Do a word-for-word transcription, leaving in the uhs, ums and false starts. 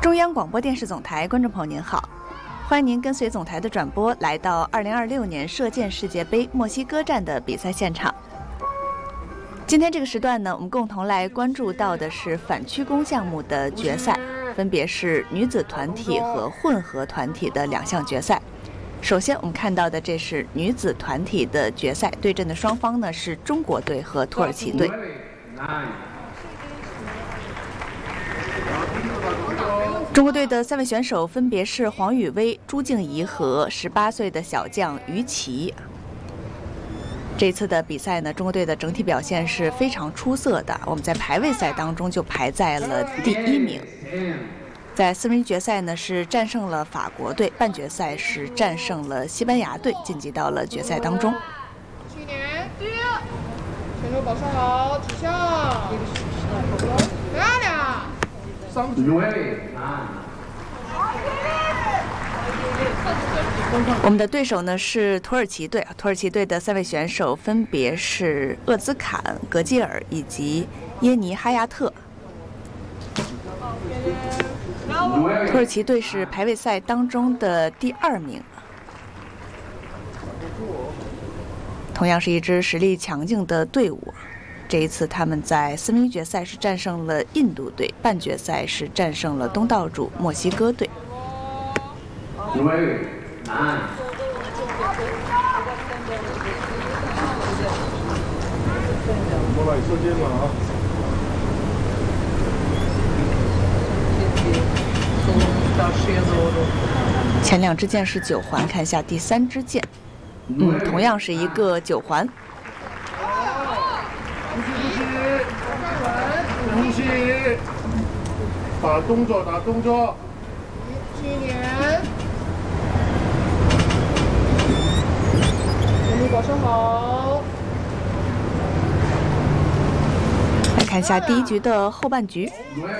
中央广播电视总台观众朋友您好，欢迎您跟随总台的转播来到二零二六年射箭世界杯墨西哥站的比赛现场。今天这个时段呢，我们共同来关注到的是反曲弓项目的决赛，分别是女子团体和混合团体的两项决赛。首先我们看到的这是女子团体的决赛，对阵的双方呢是中国队和土耳其队。中国队的三位选手分别是黄雨薇、朱静怡和十八岁的小将于琦。这次的比赛呢，中国队的整体表现是非常出色的，我们在排位赛当中就排在了第一名。在四分之一决赛呢是战胜了法国队，半决赛是战胜了西班牙队，晋级到了决赛当中。 去年第一，选手保持好，体向，漂亮。 我们的对手呢是土耳其队，土耳其队的三位选手分别是厄兹坎、格基尔以及耶尼哈亚特。土耳其队是排位赛当中的第二名，同样是一支实力强劲的队伍。这一次他们在四分之一决赛是战胜了印度队，半决赛是战胜了东道主墨西哥队。前两支箭是九环，看一下第三支箭，嗯，同样是一个九环。 呼吸，打动作，打动作。 去年，全力保持好。 来看一下第一局的后半局。